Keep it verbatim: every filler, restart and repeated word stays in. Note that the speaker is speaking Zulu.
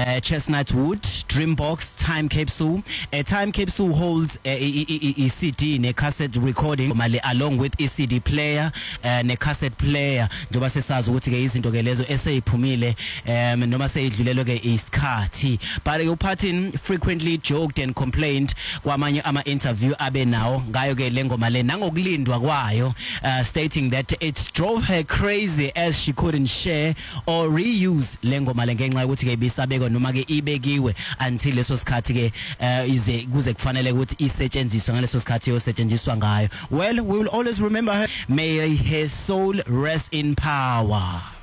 uh, Chestnut Wood, Dreambox, Time Capsule. A Time Capsule holds a, a, a, a C D ne cassette recording mali along with a C D player uh, ne cassette player njoba sesazi ukuthi ke izinto ke lezo eseyiphumile um noma seyidlulelwe ke isikhathi. But uPatton frequently joked and complained kwamanye ama interview abe nawo ngayo ke lengoma le nangokulindwa kwayo, uh, stating that it drove her crazy as she couldn't share or reuse lengoma le ngenxa ukuthi ke bisabeko noma ke ibekiwe until leso sikhathi ke uh, ize kuze kufanele ukuthi isetshenziswe ngaleso sikhathi yosetshenziswa ngayo. Well, we will always remember her. May her soul rest in power.